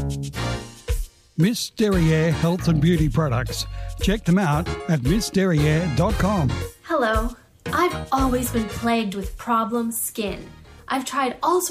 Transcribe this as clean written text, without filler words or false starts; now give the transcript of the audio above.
Miss Derriere Health and Beauty Products. Check them out at missderriere.com. Hello. I've always been plagued with problem skin. I've tried all sorts